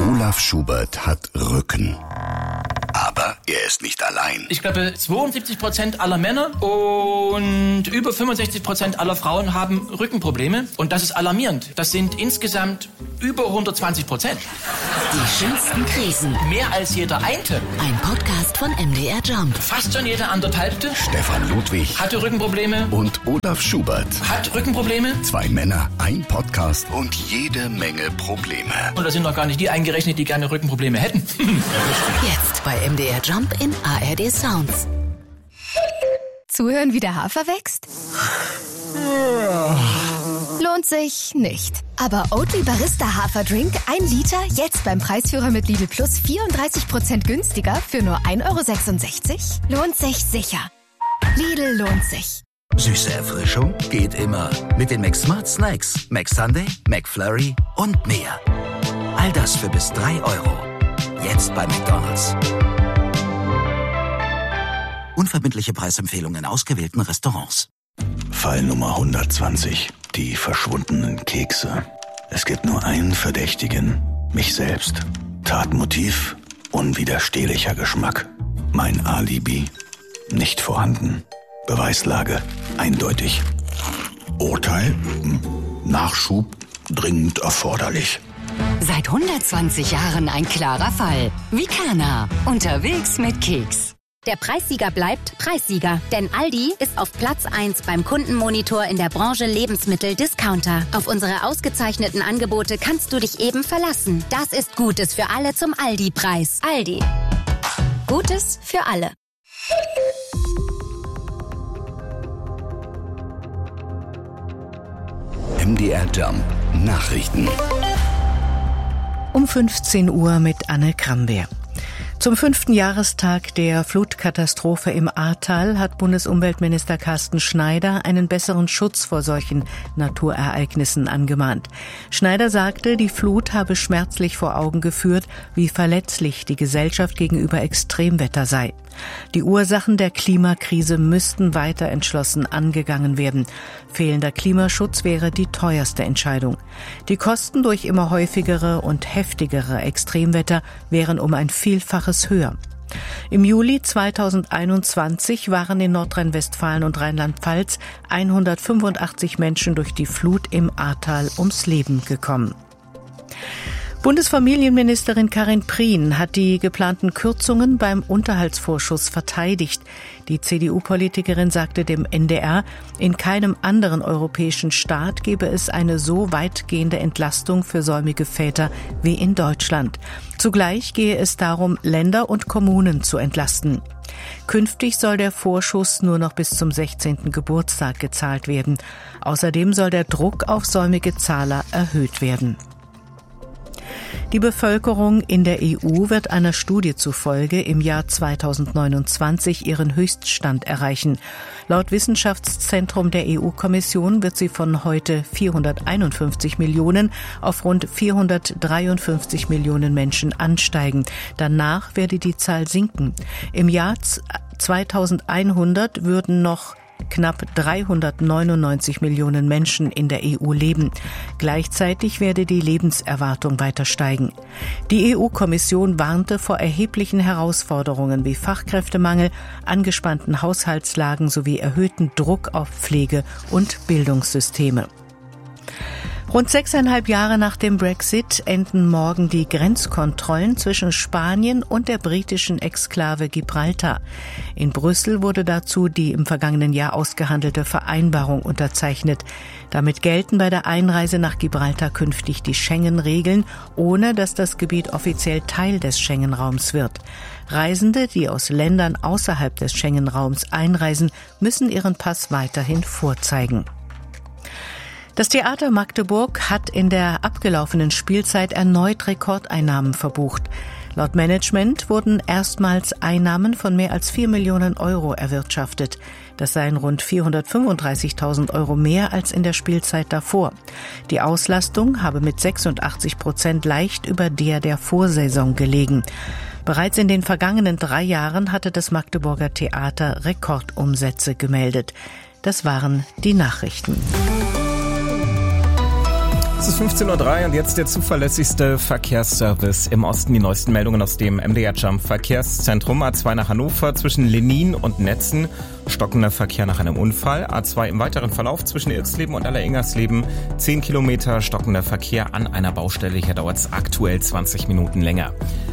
Olaf Schubert hat Rücken. Aber er ist nicht allein. Ich glaube, 72% aller Männer und über 65% aller Frauen haben Rückenprobleme. Und das ist alarmierend. Das sind insgesamt über 120%. Die schönsten Krisen. Mehr als jeder Einte. Ein Podcast von MDR Jump. Fast schon jeder anderthalbte. Stefan Ludwig Hatte Rückenprobleme. und Olaf Schubert. Hat Rückenprobleme. 2 Männer, ein Podcast und jede Menge Probleme. Und da sind noch gar nicht die eingerechnet, die gerne Rückenprobleme hätten. Jetzt bei MDR Jump in ARD Sounds. Zuhören, wie der Hafer wächst? Lohnt sich nicht. Aber Oatly Barista Haferdrink 1 Liter jetzt beim Preisführer mit Lidl Plus 34% günstiger für nur 1,66 €? Lohnt sich sicher. Lidl lohnt sich. Süße Erfrischung geht immer. Mit den McSmart Snacks, McSunday, McFlurry und mehr. All das für bis 3 €. Jetzt bei McDonald's. Unverbindliche Preisempfehlungen in ausgewählten Restaurants. Fall Nummer 120. Die verschwundenen Kekse. Es gibt nur einen Verdächtigen. Mich selbst. Tatmotiv. Unwiderstehlicher Geschmack. Mein Alibi. Nicht vorhanden. Beweislage. Eindeutig. Urteil. Nachschub. Dringend erforderlich. Seit 120 Jahren ein klarer Fall. Vicana. Unterwegs mit Keks. Der Preissieger bleibt Preissieger, denn Aldi ist auf Platz 1 beim Kundenmonitor in der Branche Lebensmittel-Discounter. Auf unsere ausgezeichneten Angebote kannst du dich eben verlassen. Das ist Gutes für alle zum Aldi-Preis. Aldi. Gutes für alle. MDR Jump Nachrichten. Um 15 Uhr mit Anne Krambeer. Zum 5. Jahrestag der Flutkatastrophe im Ahrtal hat Bundesumweltminister Carsten Schneider einen besseren Schutz vor solchen Naturereignissen angemahnt. Schneider sagte, die Flut habe schmerzlich vor Augen geführt, wie verletzlich die Gesellschaft gegenüber Extremwetter sei. Die Ursachen der Klimakrise müssten weiter entschlossen angegangen werden. Fehlender Klimaschutz wäre die teuerste Entscheidung. Die Kosten durch immer häufigere und heftigere Extremwetter wären um ein Vielfaches höher. Im Juli 2021 waren in Nordrhein-Westfalen und Rheinland-Pfalz 185 Menschen durch die Flut im Ahrtal ums Leben gekommen. Bundesfamilienministerin Karin Prien hat die geplanten Kürzungen beim Unterhaltsvorschuss verteidigt. Die CDU-Politikerin sagte dem NDR, in keinem anderen europäischen Staat gebe es eine so weitgehende Entlastung für säumige Väter wie in Deutschland. Zugleich gehe es darum, Länder und Kommunen zu entlasten. Künftig soll der Vorschuss nur noch bis zum 16. Geburtstag gezahlt werden. Außerdem soll der Druck auf säumige Zahler erhöht werden. Die Bevölkerung in der EU wird einer Studie zufolge im Jahr 2029 ihren Höchststand erreichen. Laut Wissenschaftszentrum der EU-Kommission wird sie von heute 451 Millionen auf rund 453 Millionen Menschen ansteigen. Danach werde die Zahl sinken. Im Jahr 2100 würden noch knapp 399 Millionen Menschen in der EU leben. Gleichzeitig werde die Lebenserwartung weiter steigen. Die EU-Kommission warnte vor erheblichen Herausforderungen wie Fachkräftemangel, angespannten Haushaltslagen sowie erhöhten Druck auf Pflege- und Bildungssysteme. Rund 6,5 Jahre nach dem Brexit enden morgen die Grenzkontrollen zwischen Spanien und der britischen Exklave Gibraltar. In Brüssel wurde dazu die im vergangenen Jahr ausgehandelte Vereinbarung unterzeichnet. Damit gelten bei der Einreise nach Gibraltar künftig die Schengen-Regeln, ohne dass das Gebiet offiziell Teil des Schengen-Raums wird. Reisende, die aus Ländern außerhalb des Schengen-Raums einreisen, müssen ihren Pass weiterhin vorzeigen. Das Theater Magdeburg hat in der abgelaufenen Spielzeit erneut Rekordeinnahmen verbucht. Laut Management wurden erstmals Einnahmen von mehr als 4 Millionen Euro erwirtschaftet. Das seien rund 435.000 Euro mehr als in der Spielzeit davor. Die Auslastung habe mit 86% leicht über der Vorsaison gelegen. Bereits in den vergangenen 3 Jahren hatte das Magdeburger Theater Rekordumsätze gemeldet. Das waren die Nachrichten. Es ist 15:03 Uhr und jetzt der zuverlässigste Verkehrsservice im Osten. Die neuesten Meldungen aus dem MDR Jump Verkehrszentrum. A2 nach Hannover zwischen Lenin und Netzen. Stockender Verkehr nach einem Unfall. A2 im weiteren Verlauf zwischen Ilsleben und Alleringgersleben. 10 Kilometer stockender Verkehr an einer Baustelle. Hier dauert es aktuell 20 Minuten länger.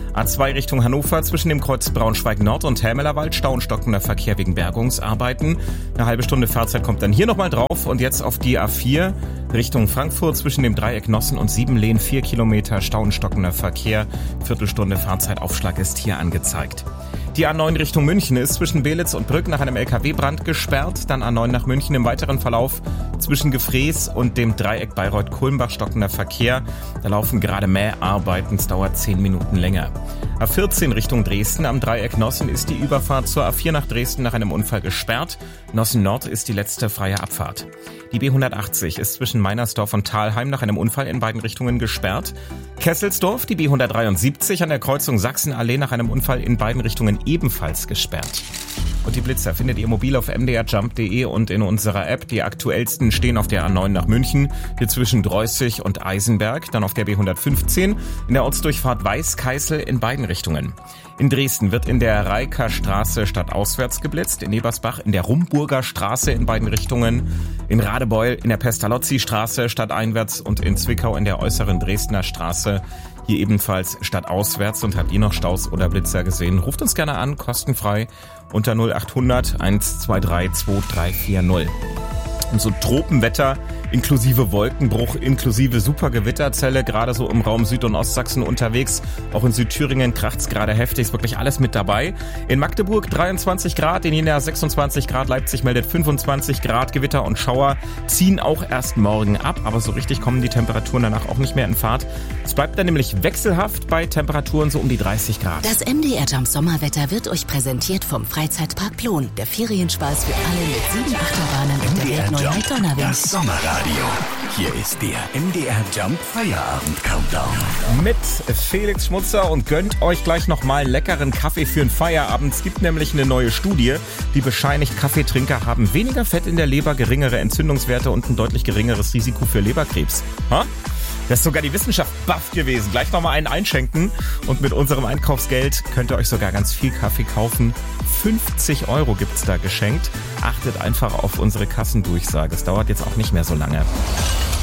A2 Richtung Hannover zwischen dem Kreuz Braunschweig-Nord und Helmelerwald. Stau und stockender Verkehr wegen Bergungsarbeiten. Eine halbe Stunde Fahrzeit kommt dann hier nochmal drauf. Und jetzt auf die A4 Richtung Frankfurt zwischen dem Dreieck Nossen und Siebenlehn. 4 Kilometer Stau und stockender Verkehr. Viertelstunde Fahrzeitaufschlag ist hier angezeigt. Die A9 Richtung München ist zwischen Belitz und Brück nach einem LKW-Brand gesperrt. Dann A9 nach München im weiteren Verlauf zwischen Gefrees und dem Dreieck Bayreuth-Kulmbach stockender Verkehr. Da laufen gerade Mäharbeiten, es dauert 10 Minuten länger. A14 Richtung Dresden am Dreieck Nossen ist die Überfahrt zur A4 nach Dresden nach einem Unfall gesperrt. Nossen Nord ist die letzte freie Abfahrt. Die B180 ist zwischen Meinersdorf und Thalheim nach einem Unfall in beiden Richtungen gesperrt. Kesselsdorf, die B173 an der Kreuzung Sachsenallee nach einem Unfall in beiden Richtungen ebenfalls gesperrt. Und die Blitzer findet ihr mobil auf mdrjump.de und in unserer App. Die aktuellsten stehen auf der A9 nach München, hier zwischen Dreußig und Eisenberg, dann auf der B115, in der Ortsdurchfahrt Weißkeißel in beiden Richtungen. In Dresden wird in der Reiker Straße stadtauswärts geblitzt, in Ebersbach in der Rumburger Straße in beiden Richtungen, in Radebeul in der Pestalozzi-Straße stadteinwärts und in Zwickau in der äußeren Dresdner Straße, hier ebenfalls stadtauswärts. Und habt ihr noch Staus oder Blitzer gesehen? Ruft uns gerne an, kostenfrei unter 0800 123 2340. Und so Tropenwetter inklusive Wolkenbruch, inklusive Supergewitterzelle, gerade so im Raum Süd- und Ostsachsen unterwegs. Auch in Südthüringen kracht's gerade heftig, ist wirklich alles mit dabei. In Magdeburg 23 Grad, in Jena 26 Grad, Leipzig meldet 25 Grad. Gewitter und Schauer ziehen auch erst morgen ab, aber so richtig kommen die Temperaturen danach auch nicht mehr in Fahrt. Es bleibt dann nämlich wechselhaft bei Temperaturen so um die 30 Grad. Das MDR Jump Sommerwetter wird euch präsentiert vom Freizeitpark Plon. Der Ferienspaß für alle mit 7 Achterbahnen und der weltneuen Donnerwind. Das Sommerradio. Hier ist der MDR Jump Feierabend Countdown. Mit Felix Schmutzer und gönnt euch gleich nochmal leckeren Kaffee für den Feierabend. Es gibt nämlich eine neue Studie, die bescheinigt, Kaffeetrinker haben weniger Fett in der Leber, geringere Entzündungswerte und ein deutlich geringeres Risiko für Leberkrebs. Ha? Das ist sogar die Wissenschaft baff gewesen. Gleich nochmal einen einschenken und mit unserem Einkaufsgeld könnt ihr euch sogar ganz viel Kaffee kaufen. 50 € gibt's da geschenkt. Achtet einfach auf unsere Kassendurchsage. Es dauert jetzt auch nicht mehr so lange.